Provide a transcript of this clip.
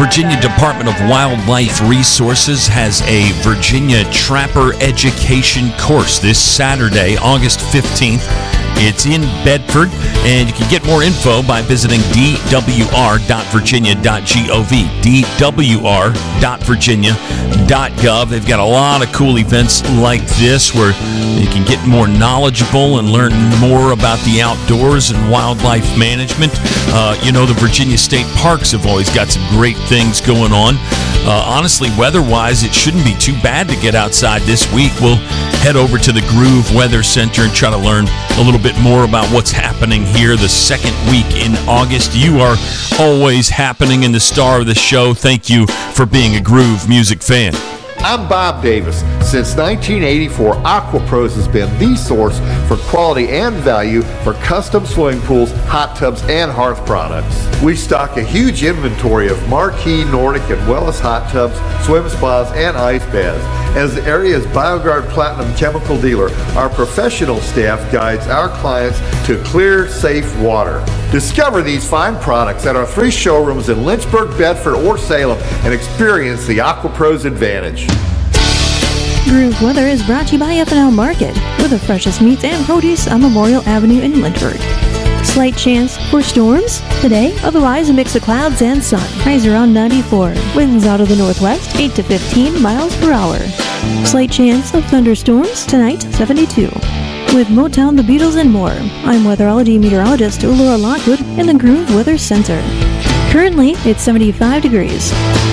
Virginia Department of Wildlife Resources has a Virginia Trapper Education course this Saturday, August 15th. It's in Bedford, and you can get more info by visiting dwr.virginia.gov, dwr.virginia.gov. They've got a lot of cool events like this where you can get more knowledgeable and learn more about the outdoors and wildlife management. The Virginia State Parks have always got some great things going on. Honestly, weather-wise, it shouldn't be too bad to get outside this week. We'll head over to the Groove Weather Center and try to learn a little bit more about what's happening here the second week in August. You are always happening and the star of the show. Thank you for being a Groove music fan. I'm Bob Davis. Since 1984, AquaPros has been the source for quality and value for custom swimming pools, hot tubs, and hearth products. We stock a huge inventory of marquee Nordic and Wellness hot tubs, swim spas, and ice baths. As the area's BioGuard Platinum chemical dealer, our professional staff guides our clients to clear, safe water. Discover these fine products at our 3 showrooms in Lynchburg, Bedford, or Salem and experience the AquaPros advantage. Groove Weather is brought to you by F&L Market, with the freshest meats and produce on Memorial Avenue in Lynchburg. Slight chance for storms today, otherwise a mix of clouds and sun. Highs around 94. Winds out of the northwest, 8 to 15 miles per hour. Slight chance of thunderstorms tonight, 72. With Motown, the Beatles, and more, I'm weatherology meteorologist Laura Lockwood in the Groove Weather Center. Currently, it's 75 degrees.